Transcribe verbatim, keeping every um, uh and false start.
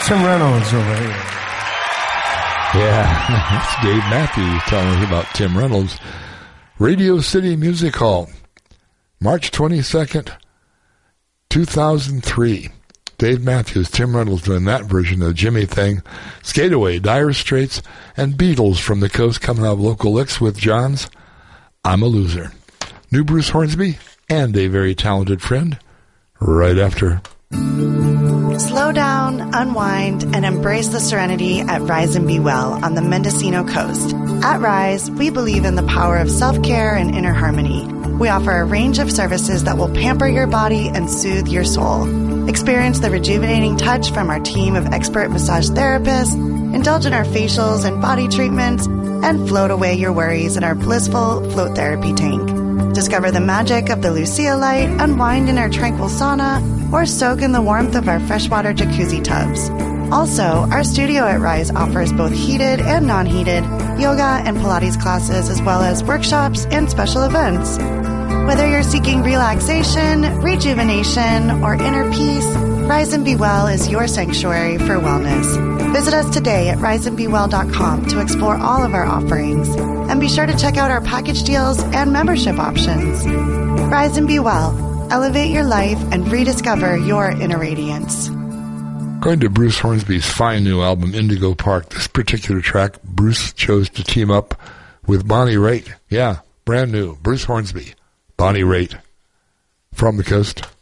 Tim Reynolds over here. Yeah, that's Dave Matthews telling us about Tim Reynolds. Radio City Music Hall, March twenty-second, two thousand three. Dave Matthews, Tim Reynolds doing that version of the Jimmy thing. Skate Away, Dire Straits, and Beatles from the coast coming out of local licks with John's I'm a Loser. New Bruce Hornsby and a very talented friend right after. Slow down, unwind, and embrace the serenity at Rise and Be Well on the Mendocino coast. At Rise, we believe in the power of self-care and inner harmony. We offer a range of services that will pamper your body and soothe your soul. Experience the rejuvenating touch from our team of expert massage therapists, indulge in our facials and body treatments, and float away your worries in our blissful float therapy tank. Discover the magic of the Lucia light, unwind in our tranquil sauna, or soak in the warmth of our freshwater jacuzzi tubs. Also, our studio at Rise offers both heated and non-heated yoga and Pilates classes, as well as workshops and special events. Whether you're seeking relaxation, rejuvenation, or inner peace, Rise and Be Well is your sanctuary for wellness. Visit us today at rise and be well dot com to explore all of our offerings. And be sure to check out our package deals and membership options. Rise and Be Well. Elevate your life and rediscover your inner radiance. Going to Bruce Hornsby's fine new album, Indigo Park, this particular track, Bruce chose to team up with Bonnie Raitt. Yeah, brand new. Bruce Hornsby, Bonnie Raitt, from the coast.